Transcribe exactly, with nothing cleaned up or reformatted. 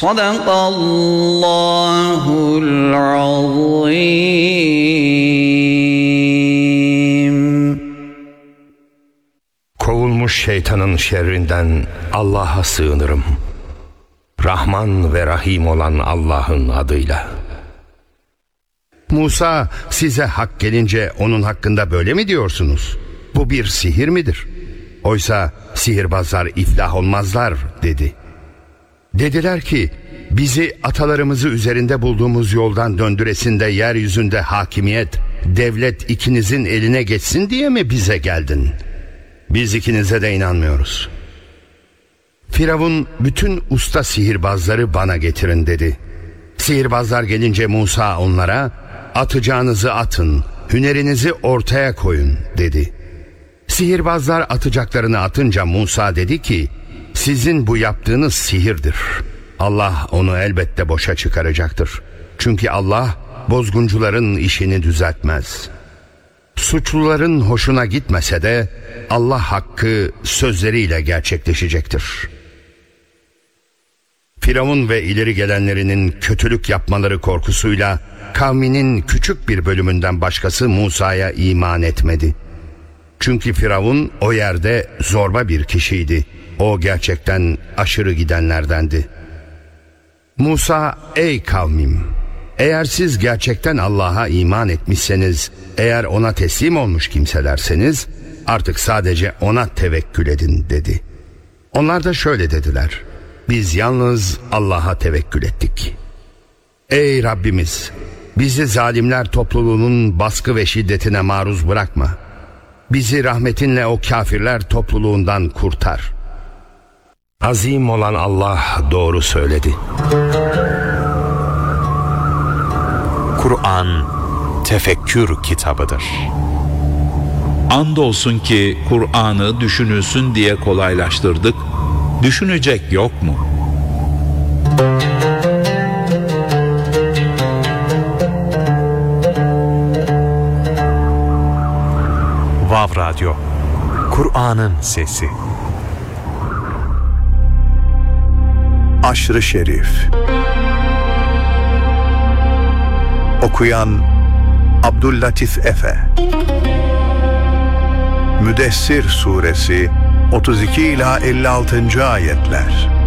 Sadakallahul azim. Kovulmuş şeytanın şerrinden Allah'a sığınırım. Rahman ve Rahim olan Allah'ın adıyla. Musa, size hak gelince onun hakkında böyle mi diyorsunuz? Bu bir sihir midir? Oysa sihirbazlar iflah olmazlar dedi. Dediler ki, bizi atalarımızı üzerinde bulduğumuz yoldan döndüresinde yeryüzünde hakimiyet, devlet ikinizin eline geçsin diye mi bize geldin? Biz ikinize de inanmıyoruz. Firavun, bütün usta sihirbazları bana getirin dedi. Sihirbazlar gelince Musa onlara, atacağınızı atın, hünerinizi ortaya koyun dedi. Sihirbazlar atacaklarını atınca Musa dedi ki, sizin bu yaptığınız sihirdir. Allah onu elbette boşa çıkaracaktır. Çünkü Allah bozguncuların işini düzeltmez. Suçluların hoşuna gitmese de Allah hakkı sözleriyle gerçekleşecektir. Firavun ve ileri gelenlerinin kötülük yapmaları korkusuyla kavminin küçük bir bölümünden başkası Musa'ya iman etmedi. Çünkü Firavun o yerde zorba bir kişiydi. O gerçekten aşırı gidenlerdendi. Musa, ey kavmim, eğer siz gerçekten Allah'a iman etmişseniz, eğer ona teslim olmuş kimselerseniz, artık sadece ona tevekkül edin dedi. Onlar da şöyle dediler: biz yalnız Allah'a tevekkül ettik. Ey Rabbimiz, bizi zalimler topluluğunun baskı ve şiddetine maruz bırakma. Bizi rahmetinle o kafirler topluluğundan kurtar. Azim olan Allah doğru söyledi. Kur'an tefekkür kitabıdır. Andolsun ki Kur'an'ı düşünülsün diye kolaylaştırdık. Düşünecek yok mu? Vav Radyo, Kur'an'ın sesi. Aşr-ı Şerif. Okuyan Abdüllatif Efe. Müddessir Suresi otuz iki ila elli altıncı ayetler.